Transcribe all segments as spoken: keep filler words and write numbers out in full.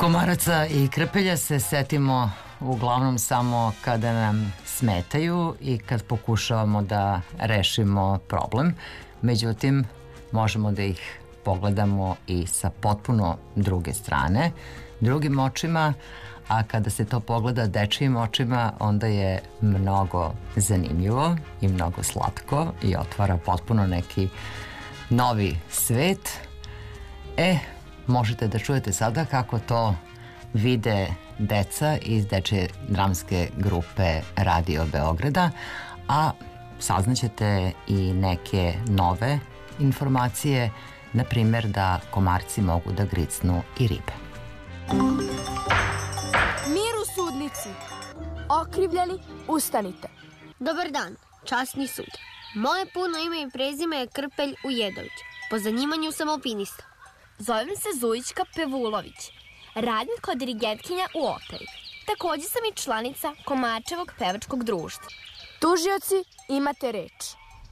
Komaraca i krpelja se setimo uglavnom samo kada nam smetaju i kad pokušavamo da rešimo problem. Međutim, možemo da ih pogledamo i sa potpuno druge strane, drugim očima, a kada se to pogleda dečijim očima, onda je mnogo zanimljivo i mnogo slatko i otvara potpuno neki novi svet. E, možete da čujete sada kako to vide deca iz dečje dramske grupe Radio Beograda, a saznaćete i neke nove informacije, na primjer da komarci mogu da gricnu i ribe. Mir u sudnici. Okrivljeni, ustanite. Dobar dan, časni sud. Moje puno ime i prezime je Krpelj Ujedović. Po zanimanju sam alpinista. Zovem se Zujićka Pevulović. Radim kao dirigentkinja u operi. Takođe sam i članica Komarčevog pevačkog društva. Tužioci, imate reč.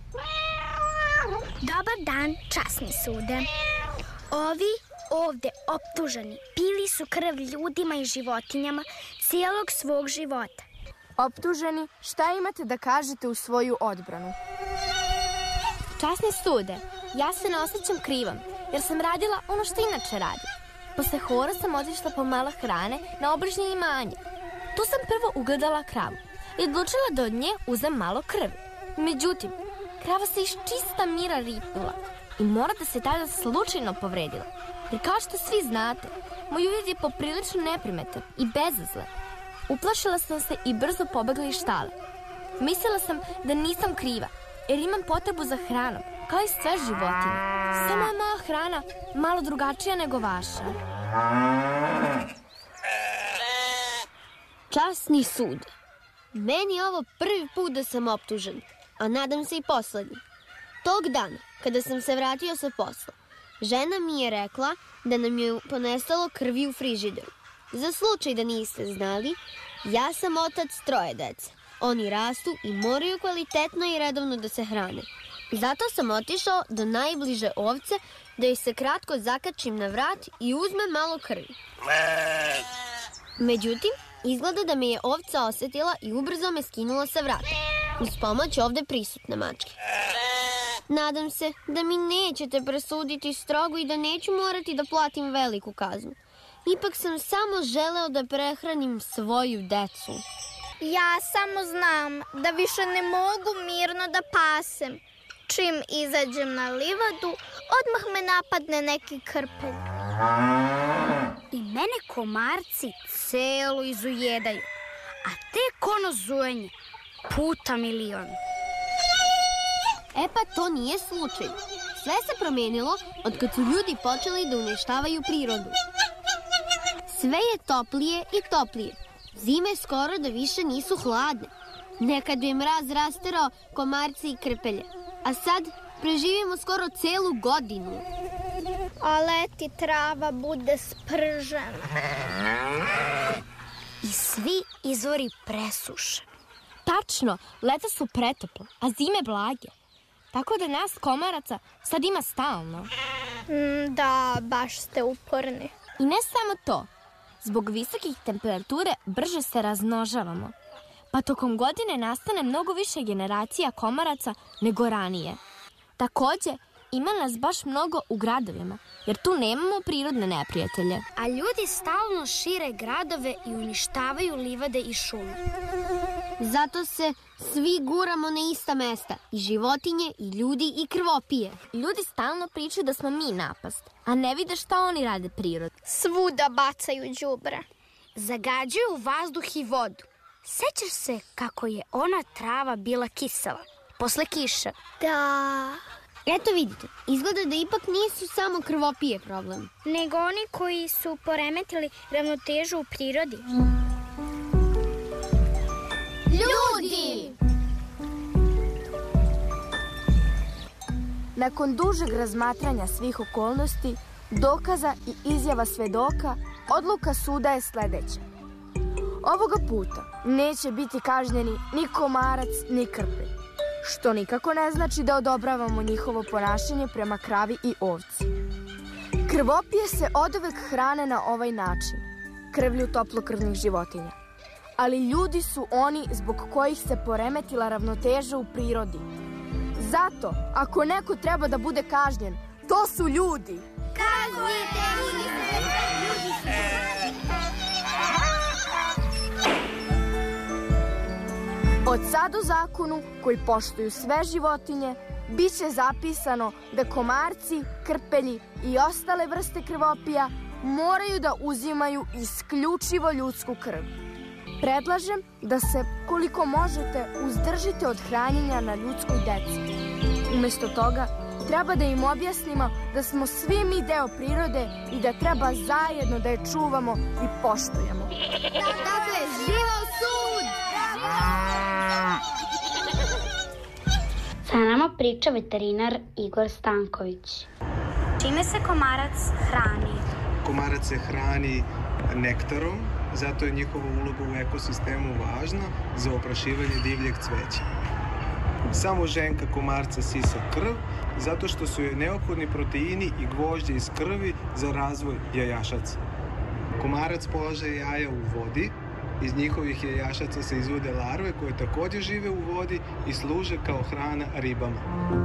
Dobar dan, časni sude. Ovi ovde optuženi pili su krv ljudima i životinjama cijelog svog života. Optuženi, šta imate da kažete u svoju odbranu? Časni sude, ja se ne osjećam krivom, jer sam radila ono što inače radim. Posle hora sam otišla po malo hrane na obližnje imanje. Tu sam prvo ugledala kravu i odlučila da od nje uzem malo krvi. Međutim, krava se iz čista mira ripnula i mora da se tada slučajno povredila. Jer kao što svi znate, moj ujed je poprilično neprimetan i bezazlen. Uplašila sam se i brzo pobegla iz štale. Mislila sam da nisam kriva, jer imam potrebu za hranom, kao i sve životinje. Samo je moja hrana malo drugačija nego vaša. Časni sud. Meni je ovo prvi put da sam optužen, a nadam se i poslednji. Tog dana, kada sam se vratio sa posla, žena mi je rekla da nam je ponestalo krvi u frižideru. Za slučaj da niste znali, ja sam otac troje dece. Oni rastu i moraju kvalitetno i redovno da se hrane. Zato sam otišao do najbliže ovce da joj se kratko zakačim na vrat i uzmem malo krvi. Međutim, izgleda da me je ovca osetila i ubrzo me skinula sa vrata, uz pomoć ovde prisutne mačke. Nadam se da mi nećete presuditi strogo i da neću morati da platim veliku kaznu. Ipak sam samo želeo da prehranim svoju decu. Ja samo znam da više ne mogu mirno da pasem. Čim izađem na livadu, odmah me napadne neki krpelj. I mene komarci celo izujedaju, a tek ono zujenje puta milion. E pa to nije slučaj. Sve se promenilo od kad su ljudi počeli da uništavaju prirodu. Sve je toplije i toplije. Zime skoro da više nisu hladne. Nekad bi mraz rasterao komarci i krpelje. A sad preživimo skoro celu godinu. A leti trava bude spržena. I svi izvori presuše. Tačno, leta su pretopla, a zime blage. Tako da nas komaraca sad ima stalno. Mm, da, baš ste uporni. I ne samo to. Zbog visokih temperature brže se razmnožavamo. Pa tokom godine nastane mnogo više generacija komaraca nego ranije. Takođe, ima nas baš mnogo u gradovima, jer tu nemamo prirodne neprijatelje. A ljudi stalno šire gradove i uništavaju livade i šume. Zato se svi guramo na ista mesta, i životinje, i ljudi, i krvopije. Ljudi stalno pričaju da smo mi napast, a ne vide šta oni rade prirodi. Svuda bacaju đubre. Zagađuju vazduh i vodu. Sećaš se kako je ona trava bila kisela posle kiše? Da. Eto vidite, izgleda da ipak nisu samo krvopije problem, nego oni koji su poremetili ravnotežu u prirodi. Ljudi! Nakon dužeg razmatranja svih okolnosti, dokaza i izjava svedoka, odluka suda je sledeća. Ovoga puta neće biti kažnjeni ni komarac, ni krpelj, što nikako ne znači da odobravamo njihovo ponašanje prema kravi i ovci. Krvopije se oduvek hrane na ovaj način krvlju toplokrvnih životinja. Ali ljudi su oni zbog kojih se poremetila ravnoteža u prirodi. Zato, ako neko treba da bude kažnjen, to su ljudi. Kaznite ih! Od sad u zakonu, koji poštuju sve životinje, bit će zapisano da komarci, krpelji i ostale vrste krvopija moraju da uzimaju isključivo ljudsku krv. Predlažem da se, koliko možete, uzdržite od hranjenja na ljudskoj deci. Umesto toga, treba da im objasnimo da smo svi mi deo prirode i da treba zajedno da je čuvamo i poštujemo. Dakle, živeo sud! Sa nama priča veterinar Igor Stanković. Čime se komarac hrani? Komarac se hrani nektarom, zato je njihova uloga u ekosistemu važna za oprašivanje divljeg cveća. Samo ženka komarca sisa krv, zato što su joj neophodni proteini i gvožđe iz krvi za razvoj jajašaca. Komarac polaže jaja u vodi, iz njihovih jajašaca se izvode larve koje takođe žive u vodi i služe kao hrana ribama.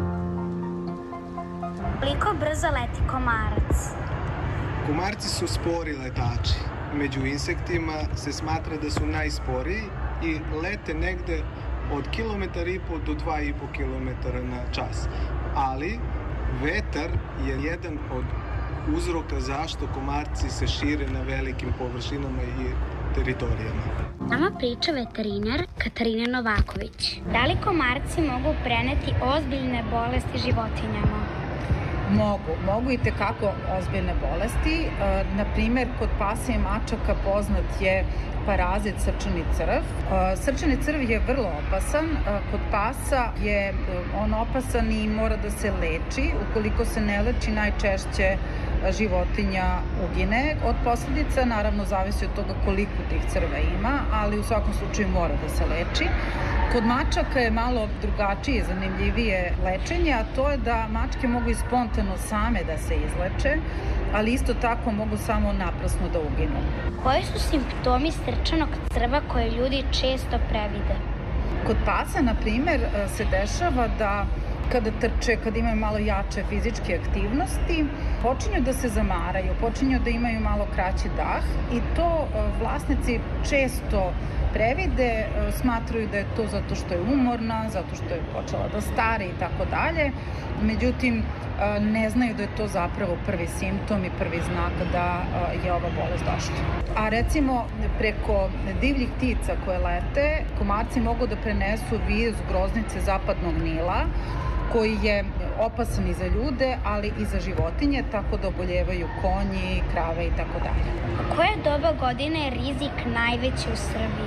Koliko brzo leti komarac? Komarci su spori letači. Među insektima se smatra da su najsporiji i lete negde od kilometar i po do dva i po kilometara na čas. Ali vetar je jedan od uzroka zašto komarci se šire na velikim površinama i teritorijama. Nama priča veterinar Katarina Novaković. Da li komarci mogu preneti ozbiljne bolesti životinjama? Mogu, mogu i tekako ozbiljne bolesti. E, naprimer, kod pasa i mačaka poznat je parazit srčani crv. E, srčani crv je vrlo opasan. E, kod pasa je on opasan i mora da se leči. Ukoliko se ne leči, najčešće životinja ugine od posledica. Naravno, zavisi od toga koliko tih crva ima, ali u svakom slučaju mora da se leči. Kod mačaka je malo drugačije, zanimljivije lečenje, a to je da mačke mogu i spontano same da se izleče, ali isto tako mogu samo naprasno da uginu. Koji su simptomi srčanog crva koje ljudi često previde? Kod pasa, na primer, se dešava da kada trče, kada imaju malo jače fizičke aktivnosti, počinju da se zamaraju, počinju da imaju malo kraći dah i to vlasnici često previde, smatraju da je to zato što je umorna, zato što je počela da stari i tako dalje. Međutim, ne znaju da je to zapravo prvi simptom i prvi znak da je ova bolest došla. A recimo, preko divljih ptica koje lete, komarci mogu da prenesu virus groznice zapadnog Nila, koji je opasan i za ljude, ali i za životinje, tako da oboljevaju konji, krave i tako dalje. U koje doba godine je rizik najveći u Srbiji?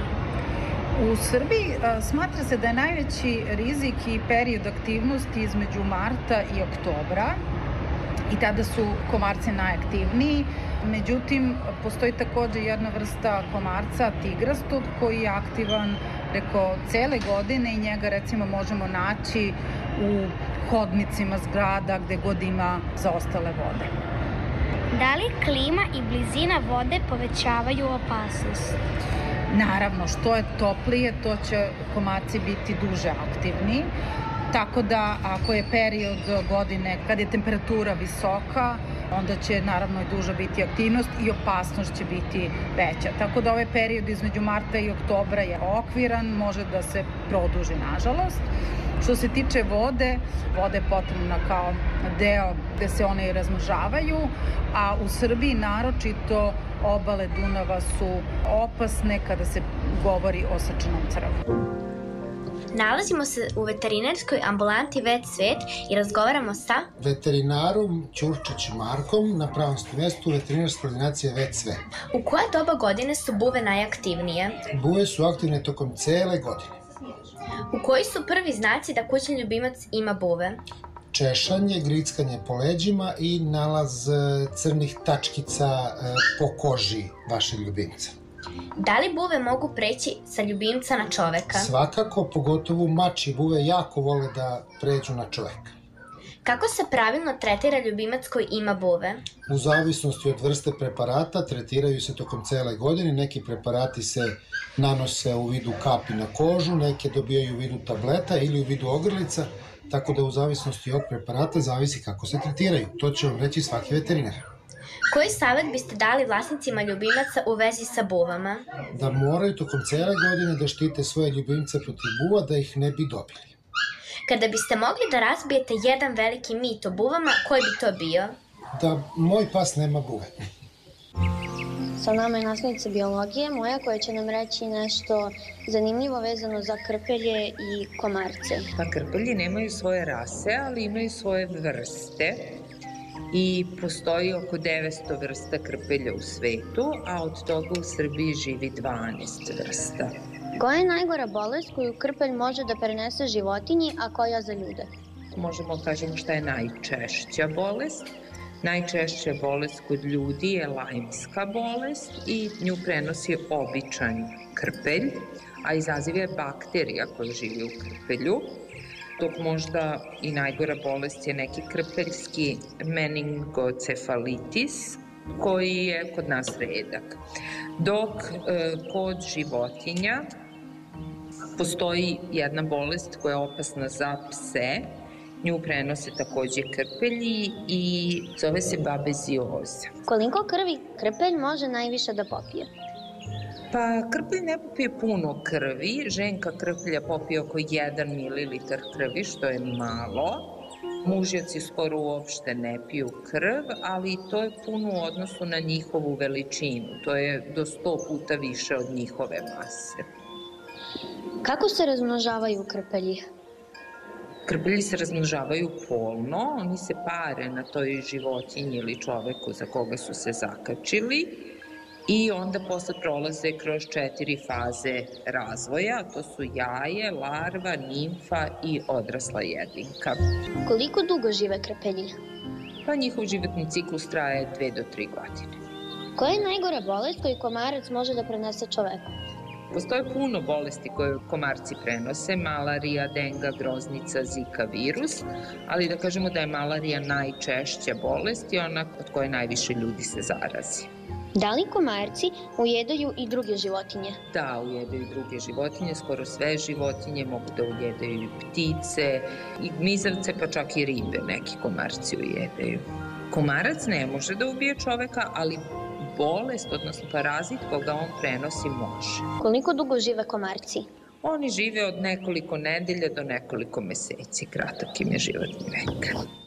U Srbiji a, smatra se da je najveći rizik i period aktivnosti između marta i oktobra i tada su komarci najaktivniji. Međutim, postoji takođe jedna vrsta komarca, tigrastog, koji je aktivan preko cele godine i njega recimo možemo naći u hodnicima zgrada gde god ima zaostale vode. Da li klima i blizina vode povećavaju opasnost? Naravno, što je toplije, to će komarci biti duže aktivni. Tako da ako je period godine kad je temperatura visoka, onda će naravno i duža biti aktivnost i opasnost će biti veća. Tako da ovaj period između marta i oktobra je okviran, može da se produži nažalost. Što se tiče vode, voda je potrebna kao deo gde se one i razmnožavaju, a u Srbiji naročito obale Dunava su opasne kada se govori o srčanom crvu. Nalazimo se u veterinarskoj ambulanti Vet Svet i razgovaramo sa veterinarom Ćurčić Markom na pravom mestu veterinarske ordinacije Vet Svet. U koje doba godine su buve najaktivnije? Buve su aktivne tokom cele godine. U koji su prvi znaci da kućni ljubimac ima buve? Češanje, grickanje po leđima i nalaz crnih tačkica po koži vašeg ljubimca. Da li buve mogu preći sa ljubimca na čoveka? Svakako, pogotovo mači buve jako vole da pređu na čoveka. Kako se pravilno tretira ljubimac koji ima buve? U zavisnosti od vrste preparata tretiraju se tokom cele godine. Neki preparati se nanose u vidu kapi na kožu, neke dobijaju u vidu tableta ili u vidu ogrlica, tako da u zavisnosti od preparata zavisi kako se tretiraju. To će vam reći svaki veterinar. Koji savjet biste dali vlasnicima ljubimaca u vezi sa buvama? Da moraju tokom cele godine da štite svoje ljubimce protiv buva, da ih ne bi dobili. Kada biste mogli da razbijete jedan veliki mit o buvama, koji bi to bio? Da moj pas nema buve. Sa nama je nastavnica biologije, moja, koja će nam reći nešto zanimljivo vezano za krpelje i komarce. Pa krpelji nemaju svoje rase, ali imaju svoje vrste. I postoji oko devetsto vrsta krpelja u svetu, a od toga u Srbiji živi dvanaest vrsta. Koja je najgora bolest koju krpelj može da prenese životinji, a koja za ljude? Možemo da kažemo šta je najčešća bolest. Najčešća bolest kod ljudi je lajmska bolest i nju prenosi običan krpelj, a izaziva je bakterija koja živi u krpelju. Dok možda i najgora bolest je neki krpeljski meningocefalitis, koji je kod nas redak. Dok e, kod životinja postoji jedna bolest koja je opasna za pse, nju prenose takođe krpelji i zove se babezioza. Koliko krvi krpelj može najviše da popije? Pa krpelj ne popije puno krvi, ženka krpelja popije oko jedan mililitar krvi, što je malo. Mužjaci skoro uopšte ne piju krv, ali to je puno u odnosu na njihovu veličinu. To je do sto puta više od njihove mase. Kako se razmnožavaju krpelji? Krpelji se razmnožavaju polno, oni se pare na toj životinji ili čoveku za koga su se zakačili i onda posle prolaze kroz četiri faze razvoja, to su jaje, larva, nimfa i odrasla jedinka. Koliko dugo žive krpelji? Pa njihov životni ciklus traje dve do tri godine. Koja je najgora bolest koju komarac može da prenese čoveku? Postoje puno bolesti koje komarci prenose, malarija, denga, groznica, zika virus, ali da kažemo da je malarija najčešća bolest i ona od koje najviše ljudi se zarazi. Da li komarci ujedaju i druge životinje? Da, ujedaju i druge životinje, skoro sve životinje mogu da ujedaju i ptice, i gmizavce, pa čak i ribe neki komarci ujedaju. Komarac ne može da ubije čoveka, ali bolest, odnosno parazit koga on prenosi, može. Koliko dugo žive komarci? Oni žive od nekoliko nedelja do nekoliko meseci, kratak im je životni vek.